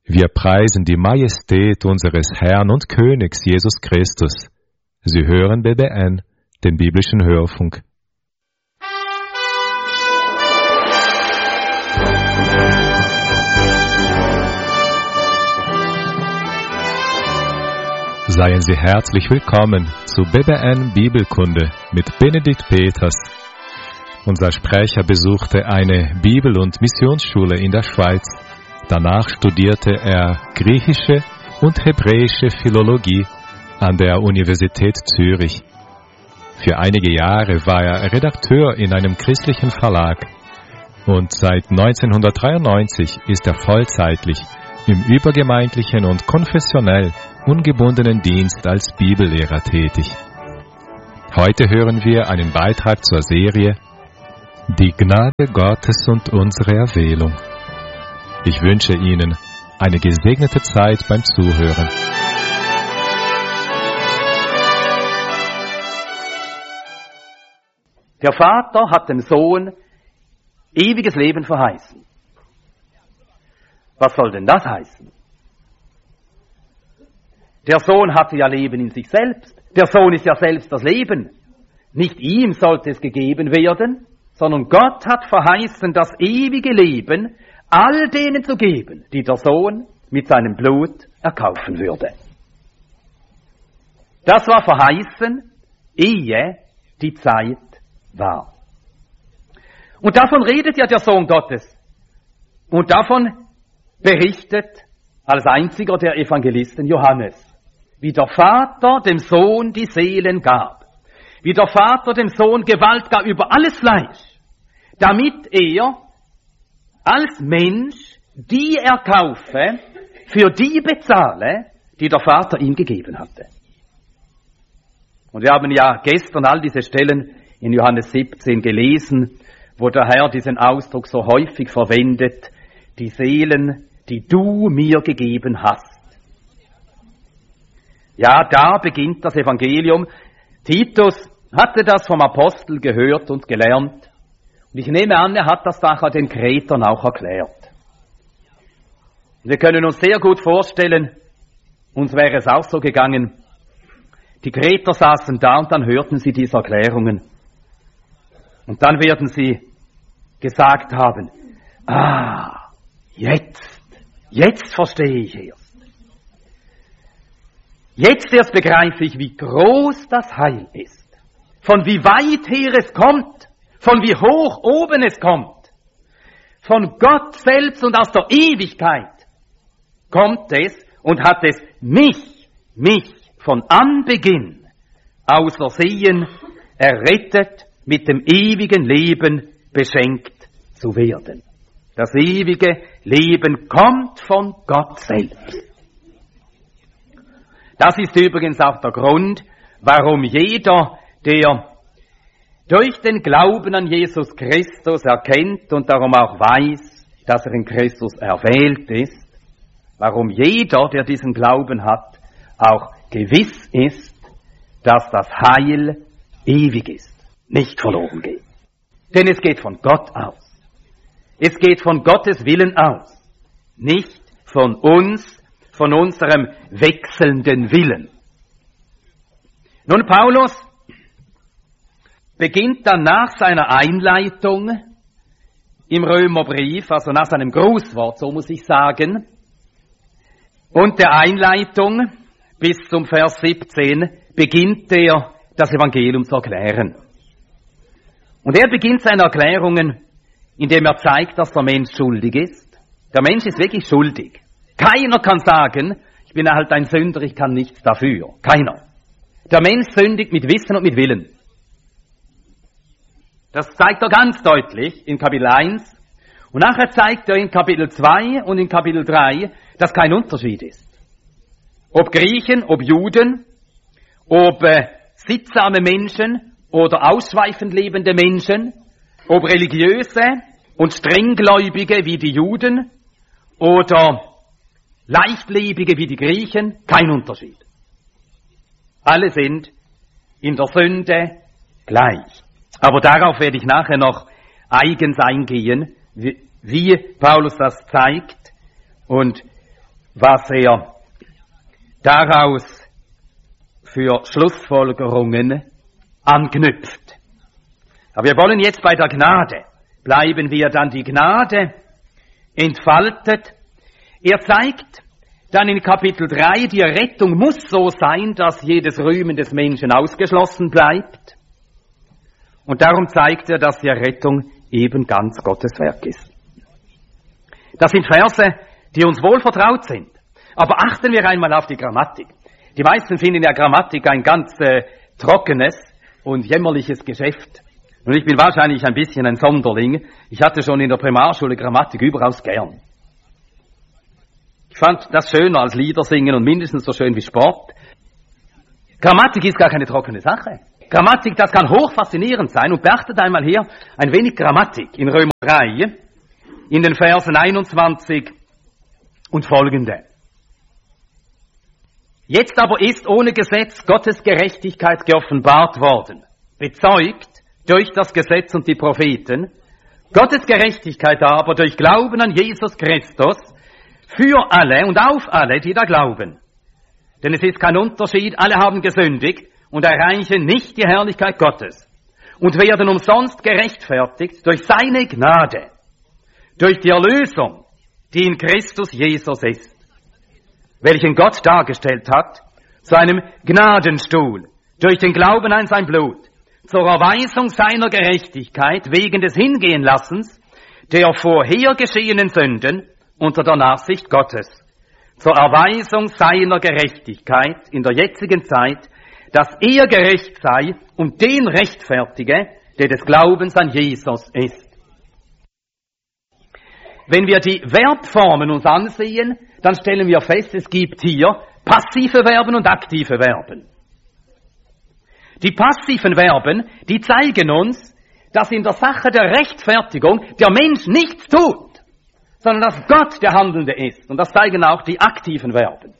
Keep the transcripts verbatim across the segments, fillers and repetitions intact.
Wir preisen die Majestät unseres Herrn und Königs Jesus Christus. Sie hören B B N, den biblischen Hörfunk. Seien Sie herzlich willkommen zu B B N Bibelkunde mit Benedikt Peters. Unser Sprecher besuchte eine Bibel- und Missionsschule in der Schweiz. Danach studierte er griechische und hebräische Philologie an der Universität Zürich. Für einige Jahre war er Redakteur in einem christlichen Verlag und seit neunzehnhundertdreiundneunzig ist er vollzeitlich im übergemeindlichen und konfessionell ungebundenen Dienst als Bibellehrer tätig. Heute hören wir einen Beitrag zur Serie Die Gnade Gottes und unsere Erwählung. Ich wünsche Ihnen eine gesegnete Zeit beim Zuhören. Der Vater hat dem Sohn ewiges Leben verheißen. Was soll denn das heißen? Der Sohn hatte ja Leben in sich selbst. Der Sohn ist ja selbst das Leben. Nicht ihm sollte es gegeben werden, sondern Gott hat verheißen, das ewige Leben all denen zu geben, die der Sohn mit seinem Blut erkaufen würde. Das war verheißen, ehe die Zeit war. Und davon redet ja der Sohn Gottes. Und davon berichtet als einziger der Evangelisten Johannes, wie der Vater dem Sohn die Seelen gab, wie der Vater dem Sohn Gewalt gab über alles Fleisch, damit er als Mensch die erkaufe, für die bezahle, die der Vater ihm gegeben hatte. Und wir haben ja gestern all diese Stellen in Johannes siebzehn gelesen, wo der Herr diesen Ausdruck so häufig verwendet, die Seelen, die du mir gegeben hast. Ja, da beginnt das Evangelium. Titus hatte das vom Apostel gehört und gelernt. Und ich nehme an, er hat das nachher den Kretern auch erklärt. Wir können uns sehr gut vorstellen, uns wäre es auch so gegangen, die Kreter saßen da und dann hörten sie diese Erklärungen. Und dann werden sie gesagt haben, ah, jetzt, jetzt verstehe ich erst. Jetzt erst begreife ich, wie groß das Heil ist, von wie weit her es kommt, von wie hoch oben es kommt, von Gott selbst und aus der Ewigkeit kommt es und hat es mich, mich von Anbeginn ausersehen, errettet, mit dem ewigen Leben beschenkt zu werden. Das ewige Leben kommt von Gott selbst. Das ist übrigens auch der Grund, warum jeder, der durch den Glauben an Jesus Christus erkennt und darum auch weiß, dass er in Christus erwählt ist, warum jeder, der diesen Glauben hat, auch gewiss ist, dass das Heil ewig ist, nicht verloren geht. Denn es geht von Gott aus. Es geht von Gottes Willen aus, nicht von uns, von unserem wechselnden Willen. Nun, Paulus beginnt dann nach seiner Einleitung im Römerbrief, also nach seinem Grußwort, so muss ich sagen, und der Einleitung bis zum Vers siebzehn beginnt er, das Evangelium zu erklären. Und er beginnt seine Erklärungen, indem er zeigt, dass der Mensch schuldig ist. Der Mensch ist wirklich schuldig. Keiner kann sagen, ich bin halt ein Sünder, ich kann nichts dafür. Keiner. Der Mensch sündigt mit Wissen und mit Willen. Das zeigt er ganz deutlich in Kapitel eins. Und nachher zeigt er in Kapitel zwei und in Kapitel drei, dass kein Unterschied ist. Ob Griechen, ob Juden, ob äh, sittsame Menschen oder ausschweifend lebende Menschen, ob religiöse und strenggläubige wie die Juden oder leichtlebige wie die Griechen, kein Unterschied. Alle sind in der Sünde gleich. Aber darauf werde ich nachher noch eigens eingehen, wie, wie Paulus das zeigt und was er daraus für Schlussfolgerungen anknüpft. Aber wir wollen jetzt bei der Gnade bleiben, wie er dann die Gnade entfaltet. Er zeigt dann in Kapitel drei, die Rettung muss so sein, dass jedes Rühmen des Menschen ausgeschlossen bleibt. Und darum zeigt er, dass die Errettung eben ganz Gottes Werk ist. Das sind Verse, die uns wohl vertraut sind. Aber achten wir einmal auf die Grammatik. Die meisten finden ja Grammatik ein ganz äh, trockenes und jämmerliches Geschäft. Und ich bin wahrscheinlich ein bisschen ein Sonderling. Ich hatte schon in der Primarschule Grammatik überaus gern. Ich fand das schöner als Lieder singen und mindestens so schön wie Sport. Grammatik ist gar keine trockene Sache. Grammatik, das kann hoch faszinierend sein. Und beachtet einmal hier ein wenig Grammatik in Römer drei, in den Versen einundzwanzig und folgende. Jetzt aber ist ohne Gesetz Gottes Gerechtigkeit geoffenbart worden, bezeugt durch das Gesetz und die Propheten, Gottes Gerechtigkeit aber durch Glauben an Jesus Christus für alle und auf alle, die da glauben. Denn es ist kein Unterschied, alle haben gesündigt und erreichen nicht die Herrlichkeit Gottes und werden umsonst gerechtfertigt durch seine Gnade, durch die Erlösung, die in Christus Jesus ist, welchen Gott dargestellt hat, zu einem Gnadenstuhl, durch den Glauben an sein Blut, zur Erweisung seiner Gerechtigkeit wegen des Hingehenlassens der vorher geschehenen Sünden unter der Nachsicht Gottes, zur Erweisung seiner Gerechtigkeit in der jetzigen Zeit, dass er gerecht sei und den rechtfertige, der des Glaubens an Jesus ist. Wenn wir die Verbformen uns ansehen, dann stellen wir fest, es gibt hier passive Verben und aktive Verben. Die passiven Verben, die zeigen uns, dass in der Sache der Rechtfertigung der Mensch nichts tut, sondern dass Gott der Handelnde ist. Und das zeigen auch die aktiven Verben.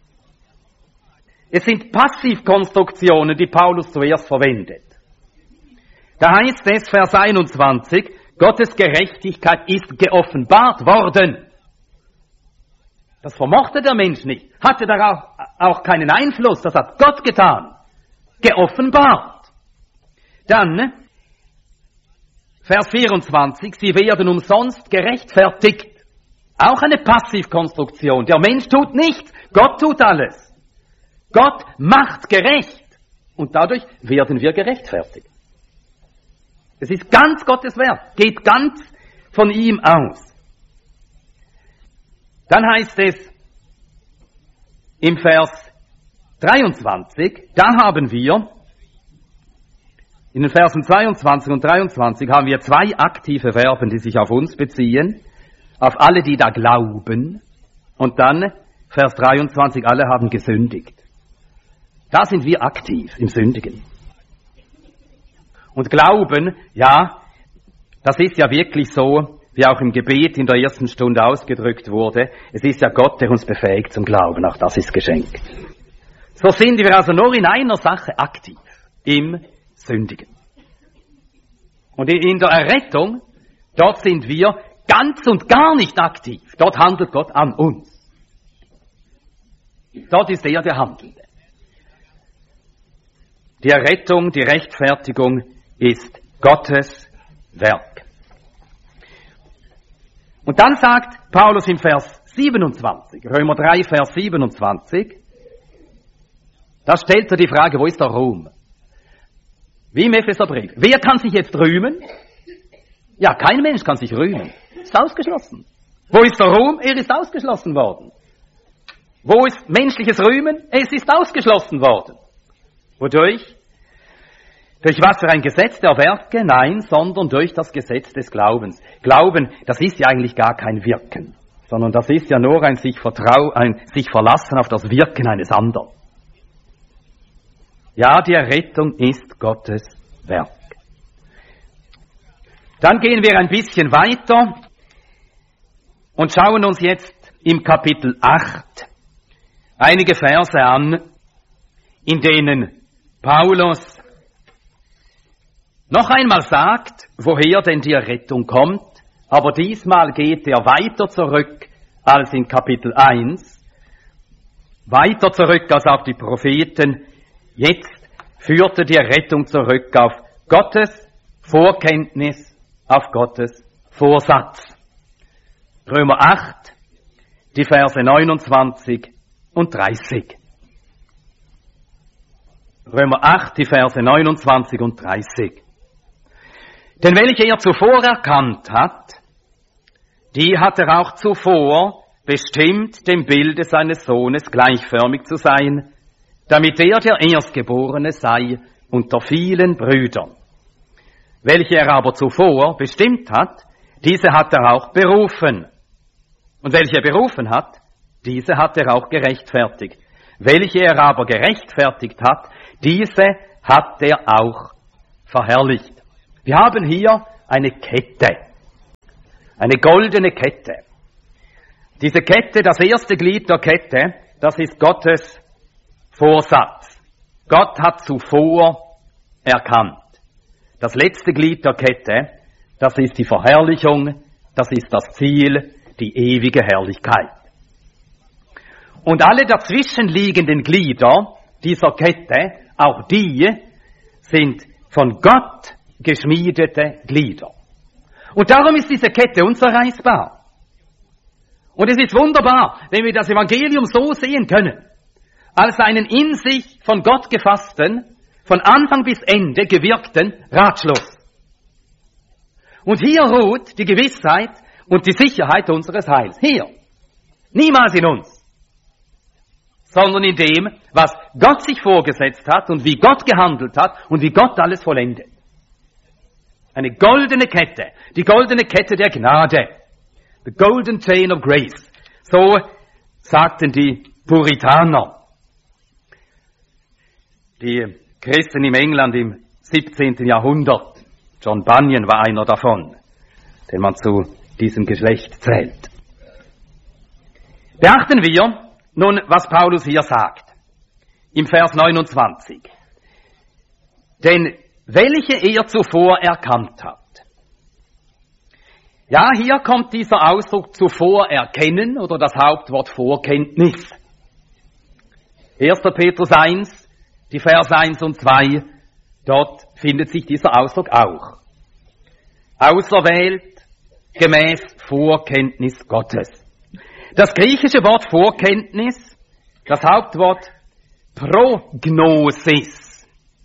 Es sind Passivkonstruktionen, die Paulus zuerst verwendet. Da heißt es, Vers einundzwanzig, Gottes Gerechtigkeit ist geoffenbart worden. Das vermochte der Mensch nicht, hatte darauf auch keinen Einfluss, das hat Gott getan. Geoffenbart. Dann, Vers vierundzwanzig, sie werden umsonst gerechtfertigt. Auch eine Passivkonstruktion. Der Mensch tut nichts, Gott tut alles. Gott macht gerecht und dadurch werden wir gerechtfertigt. Es ist ganz Gottes Werk, geht ganz von ihm aus. Dann heißt es im Vers dreiundzwanzig, da haben wir, in den Versen zweiundzwanzig und dreiundzwanzig haben wir zwei aktive Verben, die sich auf uns beziehen, auf alle, die da glauben. Und dann Vers dreiundzwanzig, alle haben gesündigt. Da sind wir aktiv im Sündigen. Und Glauben, ja, das ist ja wirklich so, wie auch im Gebet in der ersten Stunde ausgedrückt wurde, es ist ja Gott, der uns befähigt zum Glauben, auch das ist geschenkt. So sind wir also nur in einer Sache aktiv, im Sündigen. Und in der Errettung, dort sind wir ganz und gar nicht aktiv, dort handelt Gott an uns. Dort ist er der Handelnde. Die Errettung, die Rechtfertigung ist Gottes Werk. Und dann sagt Paulus im Vers siebenundzwanzig, Römer drei, Vers siebenundzwanzig, da stellt er die Frage, wo ist der Ruhm? Wie im Epheserbrief. Wer kann sich jetzt rühmen? Ja, kein Mensch kann sich rühmen. Ist ausgeschlossen. Wo ist der Ruhm? Er ist ausgeschlossen worden. Wo ist menschliches Rühmen? Es ist ausgeschlossen worden. Wodurch? Durch was für ein Gesetz der Werke? Nein, sondern durch das Gesetz des Glaubens. Glauben, das ist ja eigentlich gar kein Wirken, sondern das ist ja nur ein sich vertrau, ein sich verlassen auf das Wirken eines anderen. Ja, die Errettung ist Gottes Werk. Dann gehen wir ein bisschen weiter und schauen uns jetzt im Kapitel acht einige Verse an, in denen Paulus noch einmal sagt, woher denn die Errettung kommt, aber diesmal geht er weiter zurück als in Kapitel eins, weiter zurück als auf die Propheten. Jetzt führte die Rettung zurück auf Gottes Vorkenntnis, auf Gottes Vorsatz. Römer acht, die Verse neunundzwanzig und dreißig. Römer acht, die Verse neunundzwanzig und dreißig. Denn welche er zuvor erkannt hat, die hat er auch zuvor bestimmt, dem Bilde seines Sohnes gleichförmig zu sein, damit er der Erstgeborene sei unter vielen Brüdern. Welche er aber zuvor bestimmt hat, diese hat er auch berufen. Und welche er berufen hat, diese hat er auch gerechtfertigt. Welche er aber gerechtfertigt hat, diese hat er auch verherrlicht. Wir haben hier eine Kette, eine goldene Kette. Diese Kette, das erste Glied der Kette, das ist Gottes Vorsatz. Gott hat zuvor erkannt. Das letzte Glied der Kette, das ist die Verherrlichung, das ist das Ziel, die ewige Herrlichkeit. Und alle dazwischenliegenden Glieder dieser Kette, auch die, sind von Gott geschmiedete Glieder. Und darum ist diese Kette unzerreißbar. Und es ist wunderbar, wenn wir das Evangelium so sehen können, als einen in sich von Gott gefassten, von Anfang bis Ende gewirkten Ratschluss. Und hier ruht die Gewissheit und die Sicherheit unseres Heils. Hier. Niemals in uns. Sondern in dem, was Gott sich vorgesetzt hat und wie Gott gehandelt hat und wie Gott alles vollendet. Eine goldene Kette. Die goldene Kette der Gnade. The golden chain of grace. So sagten die Puritaner. Die Christen im England im siebzehnten Jahrhundert. John Bunyan war einer davon, den man zu diesem Geschlecht zählt. Beachten wir nun, was Paulus hier sagt, im Vers neunundzwanzig. Denn welche er zuvor erkannt hat. Ja, hier kommt dieser Ausdruck zuvor erkennen oder das Hauptwort Vorkenntnis. erster Petrus eins, die Vers eins und zwei, dort findet sich dieser Ausdruck auch. Auserwählt gemäß Vorkenntnis Gottes. Das griechische Wort Vorkenntnis, das Hauptwort Prognosis.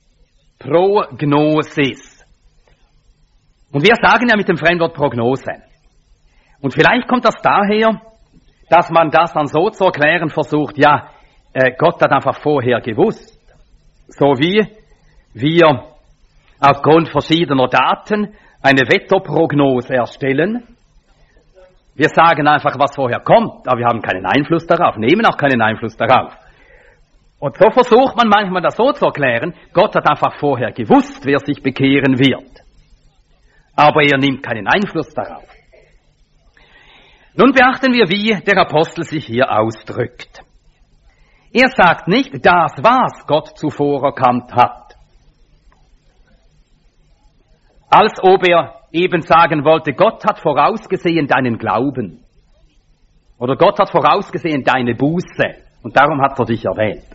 Prognosis. Und wir sagen ja mit dem Fremdwort Prognose. Und vielleicht kommt das daher, dass man das dann so zu erklären versucht, ja, äh, Gott hat einfach vorher gewusst. So wie wir aufgrund verschiedener Daten eine Wetterprognose erstellen. Wir sagen einfach, was vorher kommt, aber wir haben keinen Einfluss darauf, nehmen auch keinen Einfluss darauf. Und so versucht man manchmal das so zu erklären, Gott hat einfach vorher gewusst, wer sich bekehren wird. Aber er nimmt keinen Einfluss darauf. Nun beachten wir, wie der Apostel sich hier ausdrückt. Er sagt nicht, das, was Gott zuvor erkannt hat. Als ob er eben sagen wollte, Gott hat vorausgesehen deinen Glauben. Oder Gott hat vorausgesehen deine Buße. Und darum hat er dich erwählt.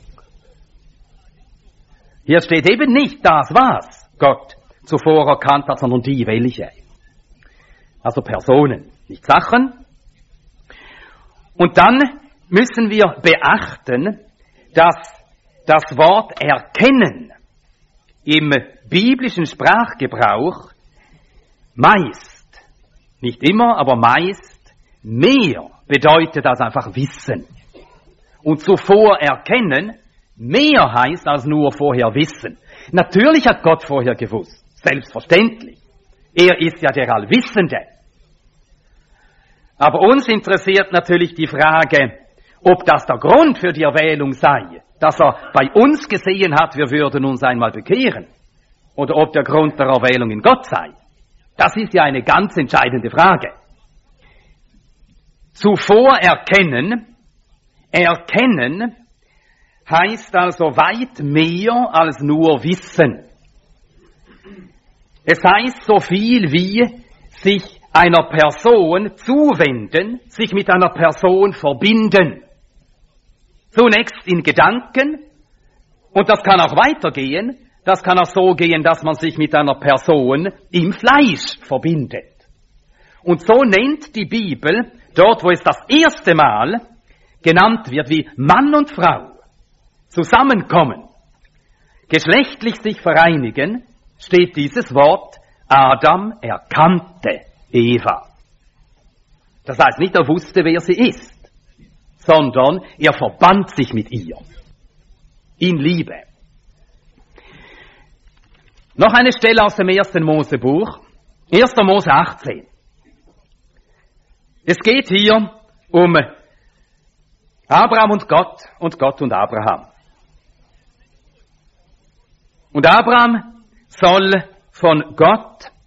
Hier steht eben nicht das, was Gott zuvor erkannt hat, sondern die, welche. Also Personen, nicht Sachen. Und dann müssen wir beachten, dass das Wort erkennen im biblischen Sprachgebrauch meist, nicht immer, aber meist mehr bedeutet als einfach wissen. Und zuvor erkennen mehr heißt als nur vorher wissen. Natürlich hat Gott vorher gewusst, selbstverständlich. Er ist ja der Allwissende. Aber uns interessiert natürlich die Frage, ob das der Grund für die Erwählung sei, dass er bei uns gesehen hat, wir würden uns einmal bekehren, oder ob der Grund der Erwählung in Gott sei. Das ist ja eine ganz entscheidende Frage. Zuvor erkennen, erkennen heißt also weit mehr als nur wissen. Es heißt so viel wie sich einer Person zuwenden, sich mit einer Person verbinden. Zunächst in Gedanken, und das kann auch weitergehen. Das kann auch so gehen, dass man sich mit einer Person im Fleisch verbindet. Und so nennt die Bibel, dort wo es das erste Mal genannt wird, wie Mann und Frau zusammenkommen, geschlechtlich sich vereinigen, steht dieses Wort: Adam erkannte Eva. Das heißt nicht, er wusste, wer sie ist, sondern er verband sich mit ihr in Liebe. Noch eine Stelle aus dem ersten Mosebuch, erster Mose achtzehn. Es geht hier um Abraham und Gott und Gott und Abraham. Und Abraham soll von Gott